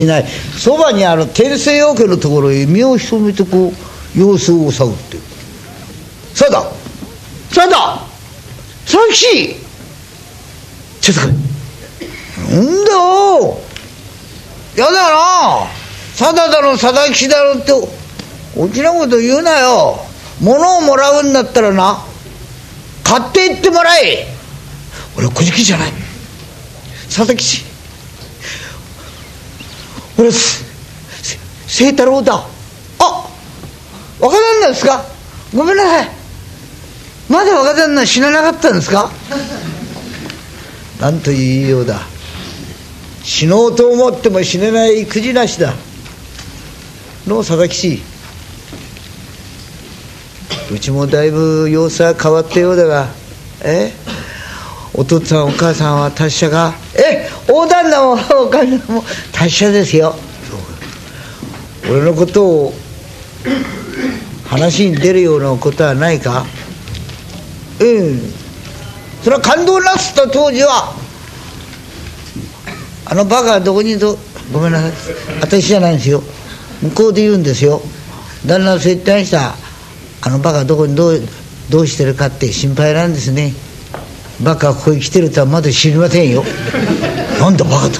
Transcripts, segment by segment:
ない。そばに天聖王家のところへ身を潜めてこう様子を探ってる。さださだ佐吉、ちょっと来い。なんだよ、やだな、さだだろ佐々吉だろっておちなこと言うなよ。物をもらうんだったらな、買っていってもらえ。俺は小じきじゃない。佐々吉、俺は清太郎だ。あ、若旦那ですか。ごめんなさい、まだ若旦那死ななかったんですか。なんという言いようだ。死のうと思っても死ねないくじなしだの佐々吉。うちもだいぶ様子は変わったようだが、お父さんお母さんは達者か。大旦那もお母さんも達者ですよ。俺のことを話に出るようなことはないか。それは感動なすった当時は、あのバカはどこにごめんなさい、私じゃないんですよ、向こうで言うんですよ。旦那はそう言ってました。あのバカどこにどうしてるかって心配なんですね。バカはここに来てるとはまだ知りませんよ。なんだバカと。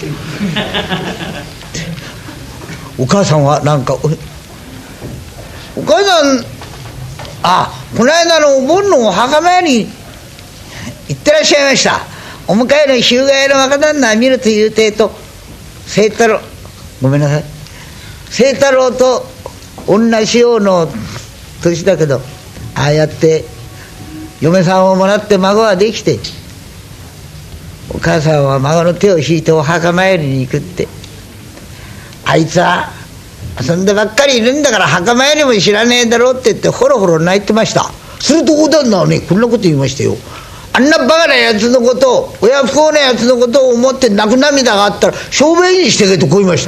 お母さんはなんか、お母さん、この間のお盆のお墓参り行ってらっしゃいました。お迎えの日向屋の若旦那見るというてと、清太郎、ごめんなさい、清太郎と同じような年だけど、ああやって嫁さんをもらって孫はできて、お母さんは孫の手を引いてお墓参りに行くって。あいつは遊んでばっかりいるんだから墓参りも知らねえだろうって言ってほろほろ泣いてました。すると大旦那はね、こんなこと言いましたよ。あんなバカなやつのことを、親不幸なやつのことを思って泣く涙があったら小便にしてけとこう言いました。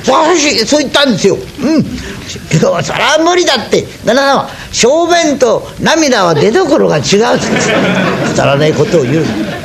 そう言ったんですよ。それは無理だって。旦那さんは小便と涙は出どころが違うってくだらないことを言う。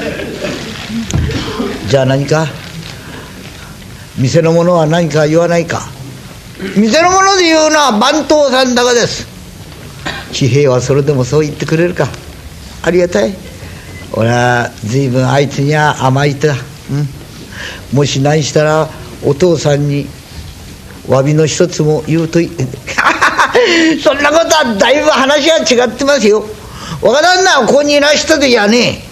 じゃあ何か、店の者は何か言わないか。店の者で言うのは番頭さんだけです。喜兵衛はそれでもそう言ってくれるか。ありがたい。俺は随分あいつには甘いだ。もし何したらお父さんに詫びの一つも言うとそんなことはだいぶ話は違ってますよ。若旦那はここにいらしたでやね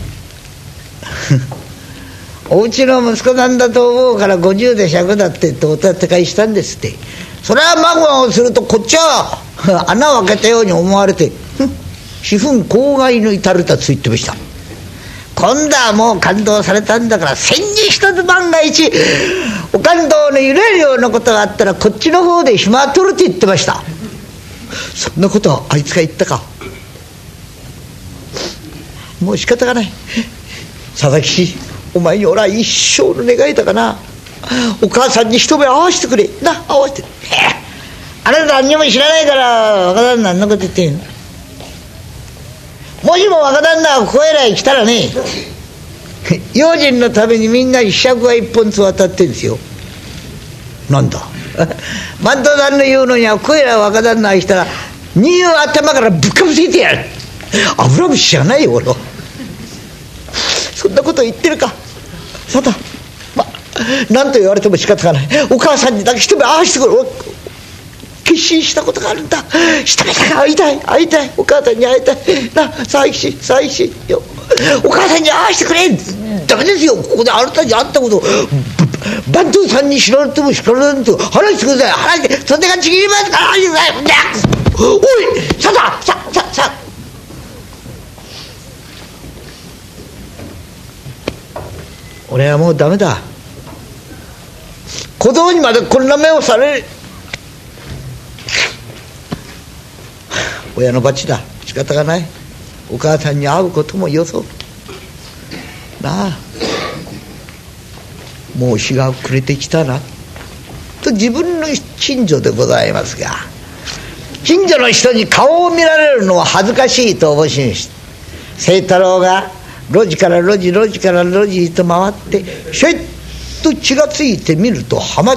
おうちの息子なんだと思うから50で100だって言ってお立て替えしたんですって。それは孫がをするとこっちは穴を開けたように思われて、四分口外の至るたつ言ってました。今度はもう感動されたんだから、千に一つ万が一お感動の揺れるようなことがあったらこっちの方で暇を取るって言ってました。そんなことはあいつが言ったか。もう仕方がない。佐々木、お前に俺は一生の願いだかな。お母さんに一目会わせてくれな。会わせて。あなた何にも知らないから若旦那あんなこと言ってんの。もしも若旦那がここへらへ来たらね、用心のためにみんなに柄杓が一本つ渡ってんですよ。なんだ番頭さんの言うのには、ここへら若旦那が来たら二を頭からぶっかぶせてやる。油虫じゃないよ俺は。そんなこと言ってるか。さだ、何と言われても仕方がない。お母さんにだけ一目会わせてくれ。決心したことがあるんだ。一目だけ会いたい、会いたい、お母さんに会いたいな。佐伯氏よ、お母さんに会わせてくれ。ダメですよ、ここであなたに会ったこと番頭さんに知られても知られないと話してください。話して袖がちぎりますから話してください。おいさ俺はもうダメだ。子供にまでこんな目をされる。親の罰だ。仕方がない。お母さんに会うこともよそうなあ。もう日が暮れてきたなと自分の近所でございますが、近所の人に顔を見られるのは恥ずかしいと思し清太郎が路地から路地と回って、ひょいと気がついてみると浜